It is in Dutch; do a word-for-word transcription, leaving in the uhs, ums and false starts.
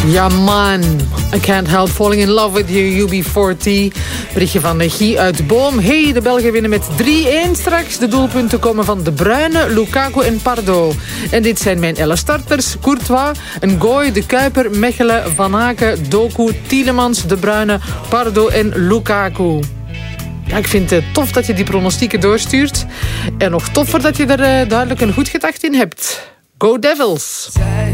Ja man, I can't help falling in love with you, U B veertig. Berichtje van Guy uit Boom. Hey, de Belgen winnen met drie-een straks. De doelpunten komen van De Bruyne, Lukaku en Pardo. En dit zijn mijn elf starters. Courtois, Ngoy, De Kuiper, Mechelen, Van Aken, Doku, Tielemans, De Bruyne, Pardo en Lukaku. Ja, ik vind het tof dat je die pronostieken doorstuurt. En nog toffer dat je er uh, duidelijk een goed gedacht in hebt. Go Devils!